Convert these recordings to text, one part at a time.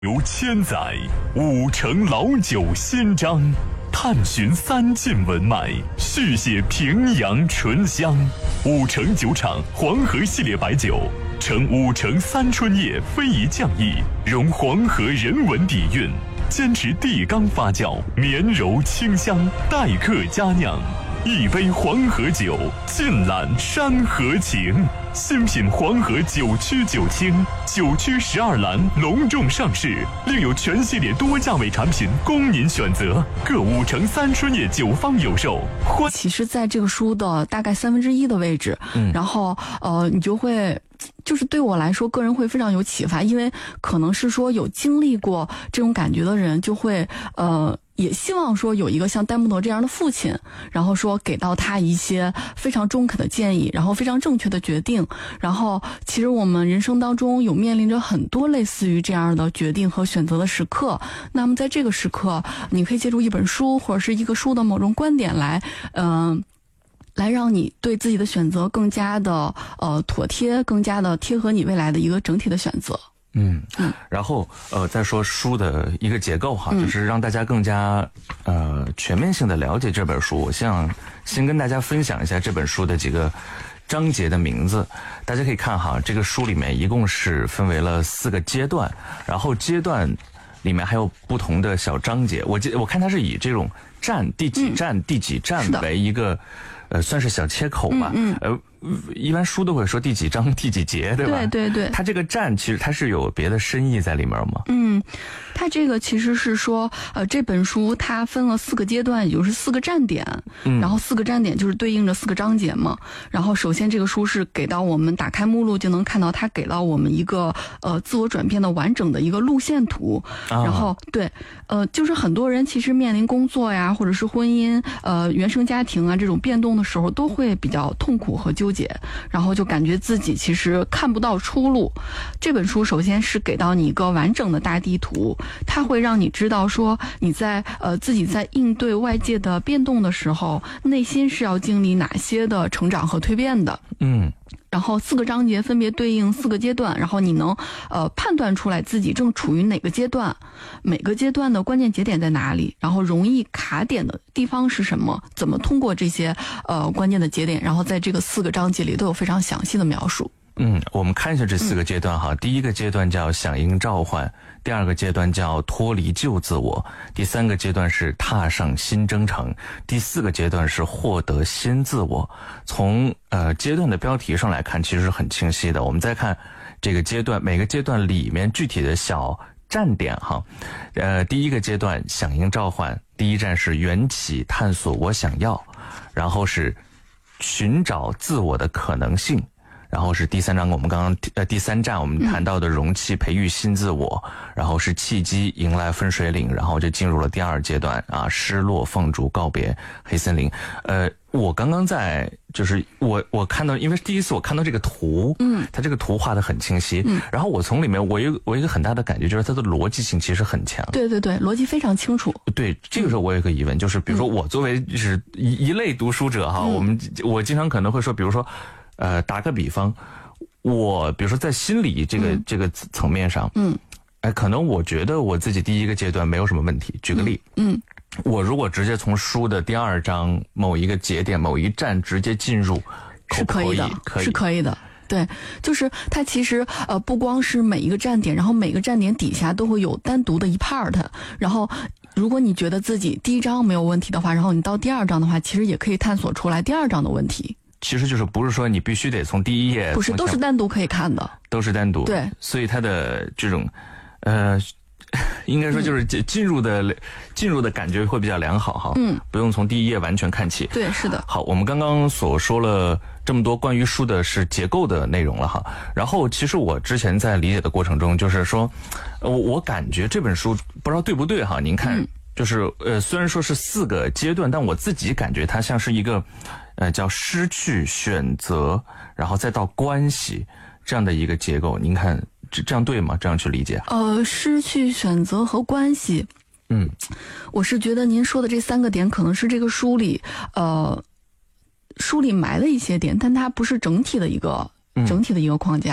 游千载，五城老酒新章，探寻三晋文脉，续写平阳醇香。五城酒厂黄河系列白酒，承五城三春叶非遗匠艺，融黄河人文底蕴，坚持地缸发酵，绵柔清香，待客佳酿。一杯黄河酒，尽览山河情。新品黄河九曲九清，9曲12栏隆重上市，另有全系列多价位产品供您选择。各五城三春叶酒坊有售。 其实在这个书的大概1/3的位置，然后你就会。就是对我来说，个人会非常有启发，因为可能是说有经历过这种感觉的人，就会也希望说有一个像戴慕德这样的父亲，然后说给到他一些非常中肯的建议，然后非常正确的决定。然后其实我们人生当中有面临着很多类似于这样的决定和选择的时刻，那么在这个时刻，你可以借助一本书或者是一个书的某种观点来让你对自己的选择更加的妥帖，更加的贴合你未来的一个整体的选择。 然后再说书的一个结构哈，就是让大家更加全面性的了解这本书。我想先跟大家分享一下这本书的几个章节的名字。大家可以看哈，这个书里面一共是分为了4个阶段，然后阶段里面还有不同的小章节。我看它是以这种站第几站第几站为一个算是小切口吧。一般书都会说第几章第几节，对吧？ 对对对。 它这个站其实它是有别的深意在里面吗？ 它这个其实是说这本书它分了4个阶段，也就是4个站点。然后4个站点就是对应着4个章节嘛。然后首先这个书是给到我们打开目录就能看到它给到我们一个自我转变的完整的一个路线图。然后对就是很多人其实面临工作呀或者是婚姻原生家庭啊这种变动的时候都会比较痛苦和纠结，然后就感觉自己其实看不到出路。这本书首先是给到你一个完整的大地图，它会让你知道说你在自己在应对外界的变动的时候，内心是要经历哪些的成长和蜕变的。然后4个章节分别对应4个阶段，然后你能判断出来自己正处于哪个阶段，每个阶段的关键节点在哪里，然后容易卡点的地方是什么，怎么通过这些关键的节点，然后在这个4个章节里都有非常详细的描述。 我们看一下这4个阶段哈。第一个阶段叫响应召唤，第2个阶段叫脱离旧自我，第3个阶段是踏上新征程，第4个阶段是获得新自我。从阶段的标题上来看，其实是很清晰的。我们再看这个阶段，每个阶段里面具体的小站点哈。第1个阶段响应召唤，第1站是缘起探索我想要，然后是寻找自我的可能性。然后是第3章，我们刚刚第3站我们谈到的容器培育新自我，然后是契机迎来分水岭，然后就进入了第2阶段啊，失落放逐告别黑森林。我刚刚就是我看到，因为第一次我看到这个图，它这个图画得很清晰，然后我从里面我有一个很大的感觉，就是它的逻辑性其实很强。 对对对，逻辑非常清楚。 对，这个时候我有一个疑问，就是比如说我作为就是一类读书者哈，我经常可能会说，比如说打个比方，我比如说在心理这个层面上，可能我觉得我自己第1个阶段没有什么问题。举个例，我如果直接从书的第2章某一个节点某一站直接进入， 是可以的，是可以的。对，就是它其实不光是每一个站点，然后每个站点底下都会有单独的一 part， 然后如果你觉得自己第1章没有问题的话，然后你到第2章的话，其实也可以探索出来第2章的问题。 其实就是不是说你必须得从第1页， 不是，都是单独可以看的， 都是单独。 对， 所以它的这种应该说就是进入的感觉会比较良好哈。不用从第1页完全看起。 对，是的。 好，我们刚刚所说了这么多关于书的是结构的内容了哈。然后其实我之前在理解的过程中，就是说我感觉这本书不知道对不对哈，您看。就是虽然说是4个阶段，但我自己感觉它像是一个叫失去选择，然后再到关系这样的一个结构。您看这样对吗？这样去理解？ 失去选择和关系，我是觉得您说的这3个点可能是这个书里埋了一些点，但它不是整体的一个框架。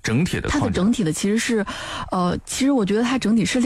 整体的框架， 它的整体的其实是，其实我觉得它整体是